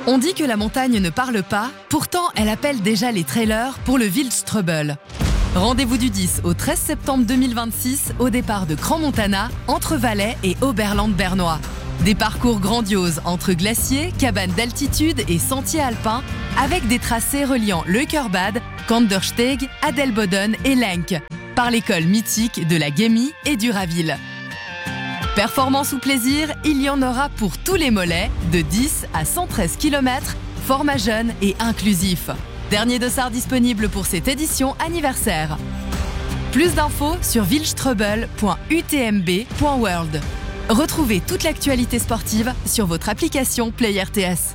On dit que la montagne ne parle pas, pourtant elle appelle déjà les trailers pour le Wildstrubel. Rendez-vous du 10 au 13 septembre 2026 au départ de Crans-Montana, entre Valais et Oberland-Bernois. Des parcours grandioses entre glaciers, cabanes d'altitude et sentiers alpins avec des tracés reliant Leukerbad, Kandersteg, Adelboden et Lenk par l'école mythique de la Gemmi et du Raville. Performance ou plaisir, il y en aura pour tous les mollets, de 10 à 113 km, format jeune et inclusif. Dernier dossard disponible pour cette édition anniversaire. Plus d'infos sur wildstrubel.utmb.world. Retrouvez toute l'actualité sportive sur votre application Play RTS.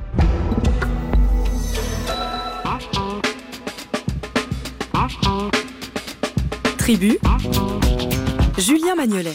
Tribu, Julien Magnolet.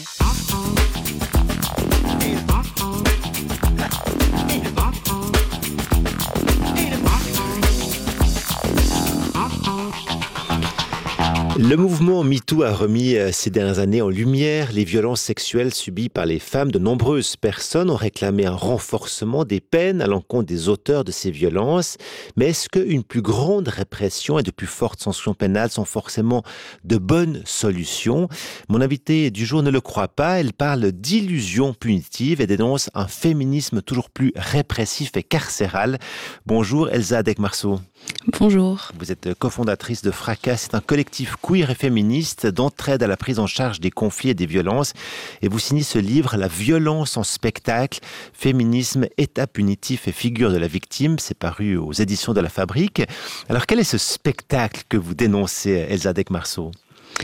Le mouvement MeToo a remis ces dernières années en lumière les violences sexuelles subies par les femmes. De nombreuses personnes ont réclamé un renforcement des peines à l'encontre des auteurs de ces violences. Mais est-ce qu'une plus grande répression et de plus fortes sanctions pénales sont forcément de bonnes solutions ? Mon invitée du jour ne le croit pas. Elle parle d'illusion punitive et dénonce un féminisme toujours plus répressif et carcéral. Bonjour Elsa Adek-Marceau. Bonjour. Vous êtes cofondatrice de Fracas, c'est un collectif queer et féministe d'entraide à la prise en charge des conflits et des violences. Et vous signez ce livre, La violence en spectacle, féminisme, état punitif et figure de la victime. C'est paru aux éditions de La Fabrique. Alors quel est ce spectacle que vous dénoncez, Elsa Adek-Marceau ?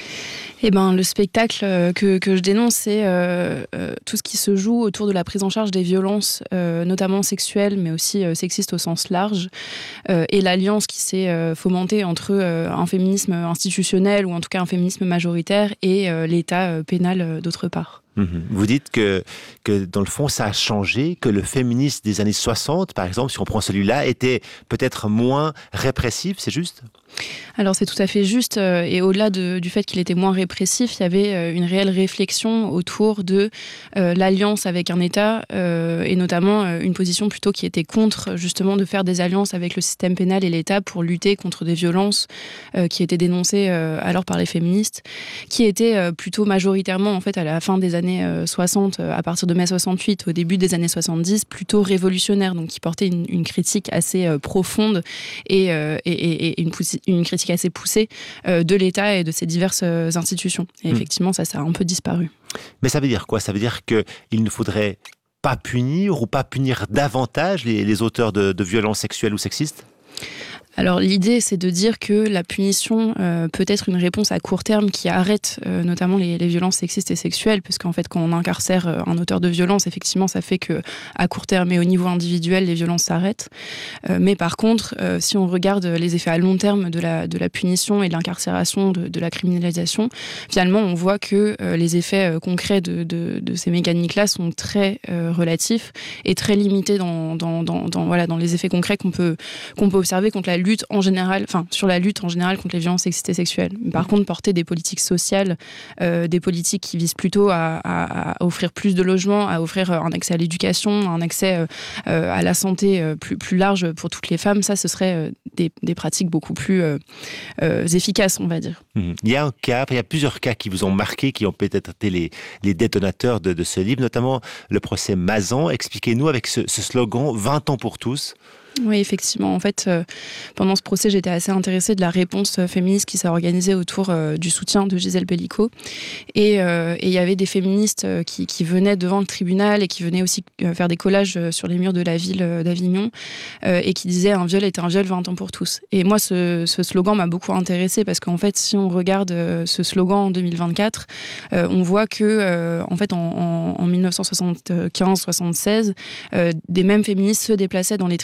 Le spectacle que je dénonce, c'est tout ce qui se joue autour de la prise en charge des violences, notamment sexuelles, mais aussi sexistes au sens large, et l'alliance qui s'est fomentée entre un féminisme institutionnel, ou en tout cas un féminisme majoritaire, et l'état pénal d'autre part. Vous dites que dans le fond, ça a changé, que le féminisme des années 60, par exemple, si on prend celui-là, était peut-être moins répressif, c'est juste ? Alors c'est tout à fait juste, et au-delà du fait qu'il était moins répressif, il y avait une réelle réflexion autour de l'alliance avec un État, et notamment une position plutôt qui était contre justement de faire des alliances avec le système pénal et l'État pour lutter contre des violences qui étaient dénoncées alors par les féministes, qui étaient plutôt majoritairement en fait à la fin des années 60, à partir de mai 68, au début des années 70, plutôt révolutionnaires, donc qui portaient une critique assez profonde et une critique assez poussée de l'État et de ses diverses institutions. Et effectivement, ça a un peu disparu. Mais ça veut dire quoi ? Ça veut dire qu'il ne faudrait pas punir ou pas punir davantage les auteurs de violences sexuelles ou sexistes ? Alors l'idée, c'est de dire que la punition peut être une réponse à court terme qui arrête notamment les violences sexistes et sexuelles, parce qu'en fait, quand on incarcère un auteur de violence, effectivement, ça fait que à court terme et au niveau individuel, les violences s'arrêtent. Mais par contre, si on regarde les effets à long terme de la punition et de l'incarcération, de la criminalisation, finalement, on voit que les effets concrets de ces mécaniques-là sont très relatifs et très limités dans les effets concrets qu'on peut observer contre la lutte en général, sur la lutte en général contre les violences sexistes et sexuelles. Par contre, porter des politiques sociales, des politiques qui visent plutôt à offrir plus de logements, à offrir un accès à l'éducation, un accès à la santé plus large pour toutes les femmes, ça, ce serait des pratiques beaucoup plus efficaces, on va dire. Il y a plusieurs cas qui vous ont marqué, qui ont peut-être été les détonateurs de ce livre, notamment le procès Mazan. Expliquez-nous avec ce slogan « 20 ans pour tous ». Oui, effectivement. En fait, pendant ce procès, j'étais assez intéressée de la réponse féministe qui s'est organisée autour du soutien de Gisèle Bellico. Et il y avait des féministes qui venaient devant le tribunal et qui venaient aussi faire des collages sur les murs de la ville d'Avignon et qui disaient « Un viol est un viol, 20 ans pour tous ». Et moi, ce slogan m'a beaucoup intéressée parce qu'en fait, si on regarde ce slogan en 2024, on voit que en fait, en 1975-76, des mêmes féministes se déplaçaient dans les tribunaux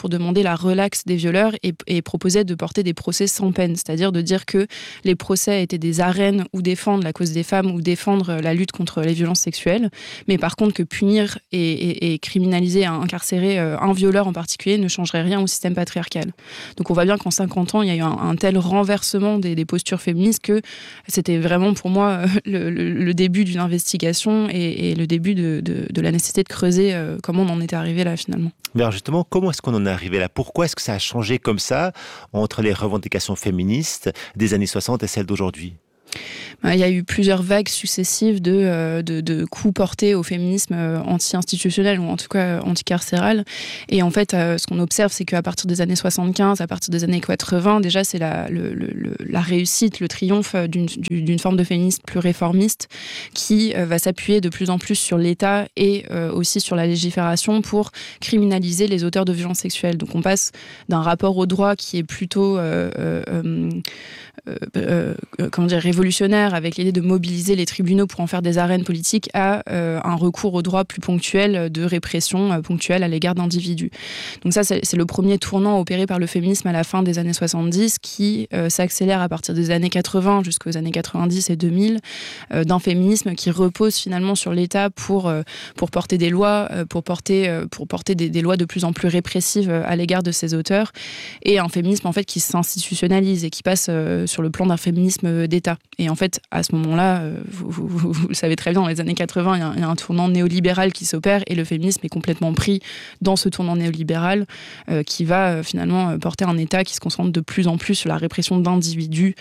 pour demander la relaxe des violeurs et proposait de porter des procès sans peine, c'est-à-dire de dire que les procès étaient des arènes où défendre la cause des femmes ou défendre la lutte contre les violences sexuelles, mais par contre que punir et criminaliser, incarcérer un violeur en particulier ne changerait rien au système patriarcal. Donc on voit bien qu'en 50 ans, il y a eu un tel renversement des postures féministes que c'était vraiment pour moi le début d'une investigation et le début de la nécessité de creuser comment on en était arrivé là finalement. Mais alors justement, comment est-ce qu'on en est arrivé là ? Pourquoi est-ce que ça a changé comme ça entre les revendications féministes des années 60 et celles d'aujourd'hui ? Il y a eu plusieurs vagues successives de coups portés au féminisme anti-institutionnel ou en tout cas anti-carcéral. Et en fait, ce qu'on observe, c'est qu'à partir des années 75, à partir des années 80, déjà, c'est la réussite, le triomphe d'une forme de féminisme plus réformiste qui va s'appuyer de plus en plus sur l'État et aussi sur la légifération pour criminaliser les auteurs de violences sexuelles. Donc on passe d'un rapport au droit qui est plutôt révolutionnaire avec l'idée de mobiliser les tribunaux pour en faire des arènes politiques à un recours au droit plus ponctuel de répression ponctuelle à l'égard d'individus. Donc ça, c'est le premier tournant opéré par le féminisme à la fin des années 70 qui s'accélère à partir des années 80 jusqu'aux années 90 et 2000 d'un féminisme qui repose finalement sur l'État pour porter des lois, pour porter des lois de plus en plus répressives à l'égard de ces auteurs et un féminisme en fait qui s'institutionnalise et qui passe sur le plan d'un féminisme d'État. Et en fait, à ce moment-là, vous le savez très bien, dans les années 80, il y a un tournant néolibéral qui s'opère et le féminisme est complètement pris dans ce tournant néolibéral qui va finalement porter un État qui se concentre de plus en plus sur la répression d'individus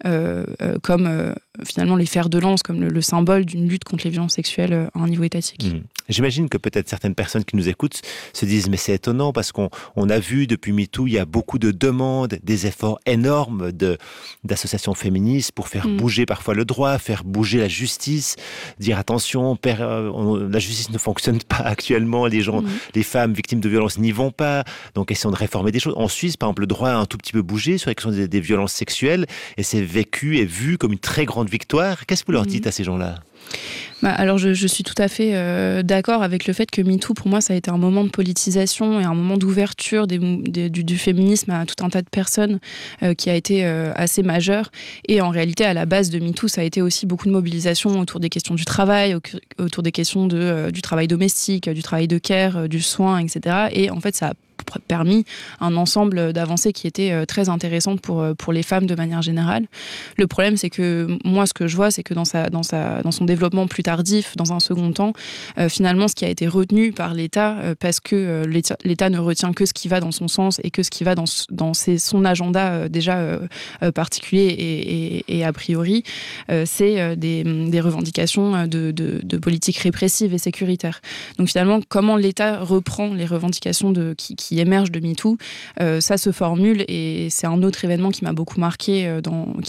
comme finalement les fers de lance, comme le symbole d'une lutte contre les violences sexuelles à un niveau étatique. J'imagine que peut-être certaines personnes qui nous écoutent se disent mais c'est étonnant parce qu'on a vu depuis MeToo, il y a beaucoup de demandes, des efforts énormes d'associations féministes pour faire bouger parfois le droit, faire bouger la justice, dire attention, la justice ne fonctionne pas actuellement, les femmes victimes de violences n'y vont pas, donc essayons de réformer des choses. En Suisse, par exemple, le droit a un tout petit peu bougé sur la question des violences sexuelles et c'est vécu et vu comme une très grande victoire. Qu'est-ce que vous leur dites à ces gens-là ? Alors je suis tout à fait d'accord avec le fait que MeToo, pour moi, ça a été un moment de politisation et un moment d'ouverture du féminisme à tout un tas de personnes qui a été assez majeur. Et en réalité, à la base de MeToo, ça a été aussi beaucoup de mobilisation autour des questions du travail, autour des questions du travail domestique, du travail de care, du soin, etc. Et en fait, ça a permis un ensemble d'avancées qui étaient très intéressantes pour les femmes de manière générale. Le problème, c'est que moi, ce que je vois, c'est que dans son développement plus tardif, dans un second temps, finalement, ce qui a été retenu par l'État, parce que l'État ne retient que ce qui va dans son sens et que ce qui va dans son agenda déjà particulier et a priori, c'est des revendications de politique répressive et sécuritaire. Donc finalement, comment l'État reprend les revendications qui émergent de MeToo, ça se formule et c'est un autre événement qui m'a beaucoup marqué,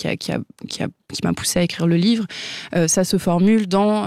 qui m'a poussé à écrire le livre. Ça se formule dans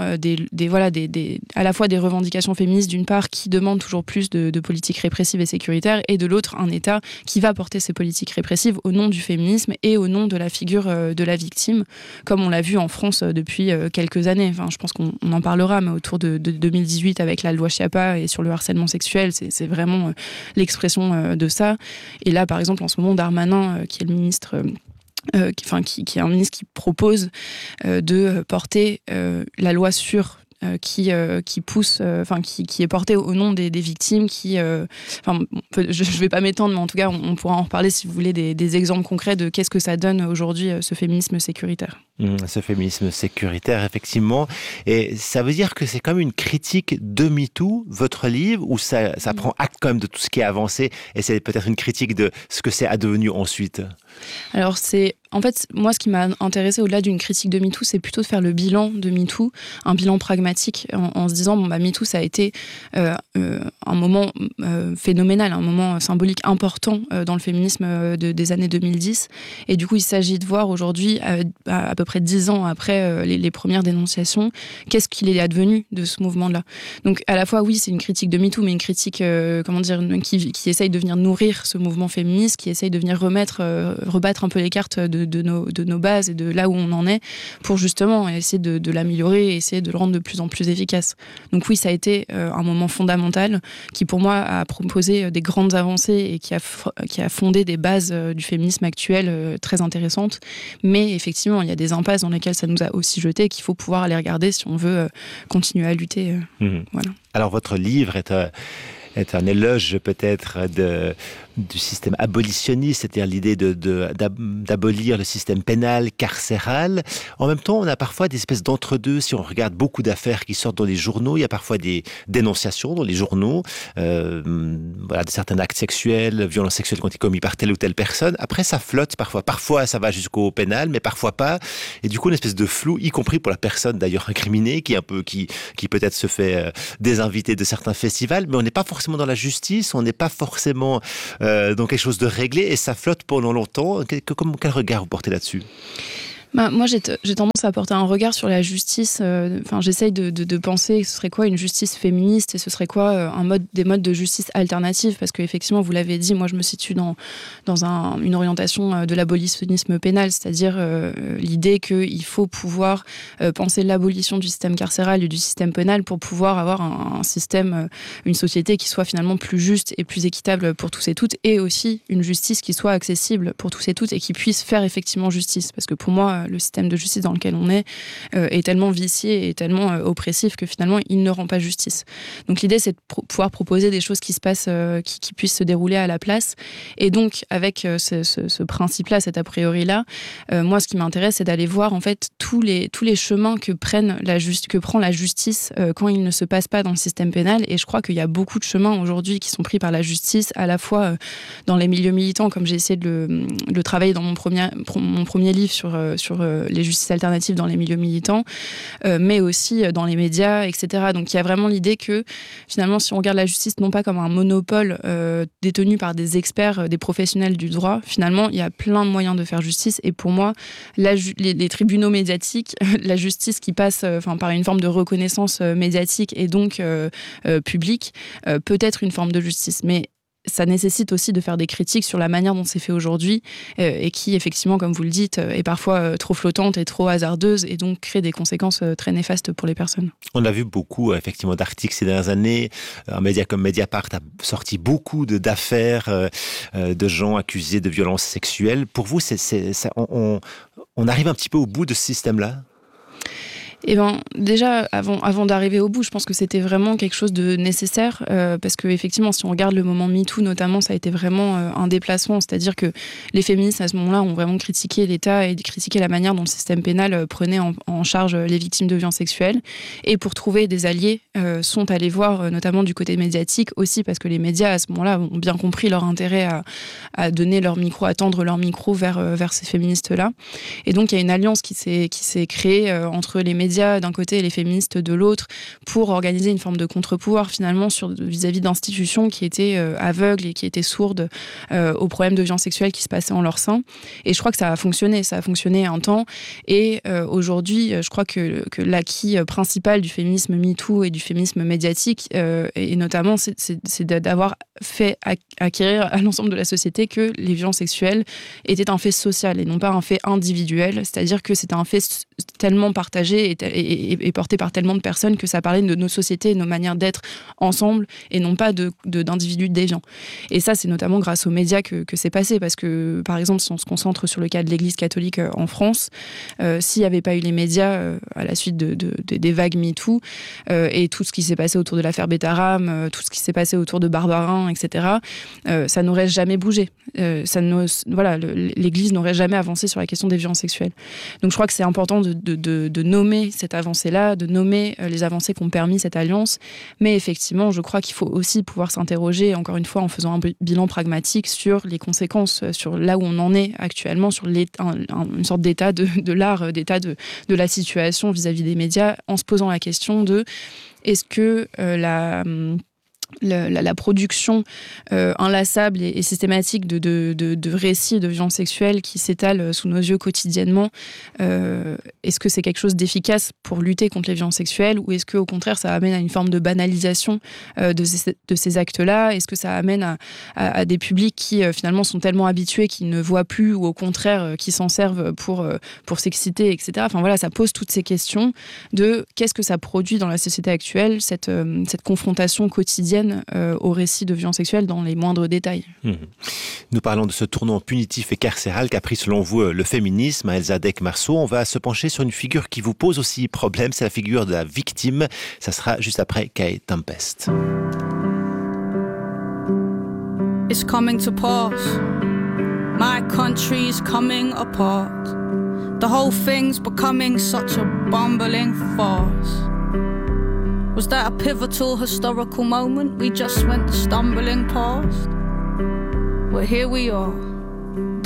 à la fois des revendications féministes d'une part qui demandent toujours plus de politiques répressives et sécuritaires et de l'autre un État qui va porter ces politiques répressives au nom du féminisme et au nom de la figure de la victime, comme on l'a vu en France depuis quelques années. Enfin, je pense qu'on en parlera, mais autour de 2018 avec la loi Schiappa et sur le harcèlement sexuel, c'est vraiment l'expression de ça. Et là, par exemple, en ce moment, Darmanin, qui est le ministre... qui est un ministre qui propose de porter la loi sûre qui pousse, qui est portée au nom des victimes, je ne vais pas m'étendre, mais en tout cas, on pourra en reparler si vous voulez des exemples concrets de qu'est-ce que ça donne aujourd'hui, ce féminisme sécuritaire. Ce féminisme sécuritaire, effectivement. Et ça veut dire que c'est comme une critique de MeToo, votre livre, où ça prend acte quand même de tout ce qui est avancé, et c'est peut-être une critique de ce que c'est advenu ensuite. Alors en fait, moi, ce qui m'a intéressée au-delà d'une critique de MeToo, c'est plutôt de faire le bilan de MeToo, un bilan pragmatique, en se disant, MeToo, ça a été un moment phénoménal, un moment symbolique important dans le féminisme des années 2010. Et du coup, il s'agit de voir aujourd'hui, à peu près 10 ans après les premières dénonciations, qu'est-ce qu'il est advenu de ce mouvement-là. Donc, à la fois, oui, c'est une critique de MeToo, mais une critique, qui essaye de venir nourrir ce mouvement féministe, qui essaye de venir rebattre un peu les cartes de de nos bases et de là où on en est pour justement essayer de l'améliorer et essayer de le rendre de plus en plus efficace. Donc oui, ça a été un moment fondamental qui pour moi a proposé des grandes avancées et qui a fondé des bases du féminisme actuel très intéressantes. Mais effectivement, il y a des impasses dans lesquelles ça nous a aussi jeté qu'il faut pouvoir aller regarder si on veut continuer à lutter. Voilà. Alors votre livre est un éloge peut-être du système abolitionniste, c'est-à-dire l'idée d'abolir le système pénal, carcéral. En même temps, on a parfois des espèces d'entre-deux. Si on regarde beaucoup d'affaires qui sortent dans les journaux, il y a parfois des dénonciations dans les journaux, de certains actes sexuels, violences sexuelles qui ont été commis par telle ou telle personne. Après, ça flotte parfois. Parfois, ça va jusqu'au pénal, mais parfois pas. Et du coup, une espèce de flou, y compris pour la personne d'ailleurs incriminée, qui peut-être se fait désinviter de certains festivals, mais on n'est pas forcément dans la justice, on n'est pas forcément dans quelque chose de réglé, et ça flotte pendant longtemps. Quel regard vous portez là-dessus ? Moi, j'ai tendance à porter un regard sur la justice. J'essaye de penser ce serait quoi une justice féministe et ce serait quoi des modes de justice alternatifs. Parce qu'effectivement, vous l'avez dit, moi, je me situe dans une orientation de l'abolitionnisme pénal, c'est-à-dire l'idée qu'il faut pouvoir penser l'abolition du système carcéral et du système pénal pour pouvoir avoir un système, une société qui soit finalement plus juste et plus équitable pour tous et toutes, et aussi une justice qui soit accessible pour tous et toutes et qui puisse faire effectivement justice. Parce que pour moi, le système de justice dans lequel on est tellement vicié et tellement oppressif que finalement il ne rend pas justice. Donc l'idée, c'est de pouvoir proposer des choses qui se passent, qui puissent se dérouler à la place. Et donc avec ce principe-là, cet a priori-là, moi ce qui m'intéresse, c'est d'aller voir en fait tous les chemins que prend la justice quand il ne se passe pas dans le système pénal. Et je crois qu'il y a beaucoup de chemins aujourd'hui qui sont pris par la justice, à la fois dans les milieux militants, comme j'ai essayé de le travailler dans mon premier livre sur les justices alternatives dans les milieux militants, mais aussi dans les médias, etc. Donc il y a vraiment l'idée que finalement, si on regarde la justice non pas comme un monopole détenu par des experts, des professionnels du droit, finalement, il y a plein de moyens de faire justice. Et pour moi, les tribunaux médiatiques, la justice qui passe par une forme de reconnaissance médiatique et donc publique, peut être une forme de justice. Mais ça nécessite aussi de faire des critiques sur la manière dont c'est fait aujourd'hui et qui, effectivement, comme vous le dites, est parfois trop flottante et trop hasardeuse et donc crée des conséquences très néfastes pour les personnes. On a vu beaucoup, effectivement, d'articles ces dernières années. Un média comme Mediapart a sorti beaucoup d'affaires de gens accusés de violences sexuelles. Pour vous, on arrive un petit peu au bout de ce système-là ? Eh bien, déjà, avant d'arriver au bout, je pense que c'était vraiment quelque chose de nécessaire parce que effectivement, si on regarde le moment MeToo, notamment, ça a été vraiment un déplacement. C'est-à-dire que les féministes, à ce moment-là, ont vraiment critiqué l'État et critiqué la manière dont le système pénal prenait en charge les victimes de violences sexuelles. Et pour trouver des alliés, sont allés voir, notamment du côté médiatique aussi, parce que les médias, à ce moment-là, ont bien compris leur intérêt à donner leur micro, à tendre leur micro vers ces féministes-là. Et donc, il y a une alliance qui s'est créée entre les médias d'un côté et les féministes de l'autre pour organiser une forme de contre-pouvoir finalement vis-à-vis d'institutions qui étaient aveugles et qui étaient sourdes aux problèmes de violence sexuelle qui se passaient en leur sein. Et je crois que ça a fonctionné un temps. Et aujourd'hui, je crois que l'acquis principal du féminisme MeToo et du féminisme médiatique, et notamment, c'est d'avoir fait acquérir à l'ensemble de la société que les violences sexuelles étaient un fait social et non pas un fait individuel. C'est-à-dire que c'était un fait tellement partagé et porté par tellement de personnes que ça parlait de nos sociétés et nos manières d'être ensemble et non pas d'individus déviants. Et ça, c'est notamment grâce aux médias que c'est passé parce que, par exemple, si on se concentre sur le cas de l'Église catholique en France, s'il n'y avait pas eu les médias à la suite des vagues MeToo et tout ce qui s'est passé autour de l'affaire Bétaram, tout ce qui s'est passé autour de Barbarin, etc., ça n'aurait jamais bougé. L'Église n'aurait jamais avancé sur la question des violences sexuelles. Donc je crois que c'est important de nommer cette avancée-là, de nommer les avancées qu'ont permis cette alliance. Mais effectivement, je crois qu'il faut aussi pouvoir s'interroger, encore une fois, en faisant un bilan pragmatique sur les conséquences, sur là où on en est actuellement, sur une sorte d'état de l'art, d'état de la situation vis-à-vis des médias, en se posant la question de est-ce que la production inlassable et systématique de récits de violences sexuelles qui s'étalent sous nos yeux quotidiennement, est-ce que c'est quelque chose d'efficace pour lutter contre les violences sexuelles, ou est-ce qu'au contraire ça amène à une forme de banalisation de ces actes-là? Est-ce que ça amène à des publics qui finalement sont tellement habitués qu'ils ne voient plus, ou au contraire qui s'en servent pour s'exciter, etc. Enfin voilà, ça pose toutes ces questions de qu'est-ce que ça produit dans la société actuelle, cette confrontation quotidienne au récit de violences sexuelles dans les moindres détails. Nous parlons de ce tournant punitif et carcéral qu'a pris selon vous le féminisme. Elsa Dec-Marceau, on va se pencher sur une figure qui vous pose aussi problème, c'est la figure de la victime. Ça sera juste après Kay Tempest. It's coming to pass. My country's coming apart. The whole thing's becoming such a bumbling farce. Was that a pivotal historical moment we just went stumbling past? Well, here we are.